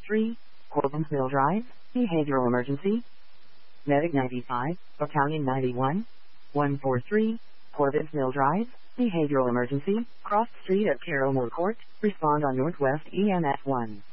143, Corbensville Drive, Behavioral Emergency. Medic 95, Battalion 91, 143, Corbensville Drive, Behavioral Emergency, cross street at Carrowmore Court, respond on Northwest EMS 1.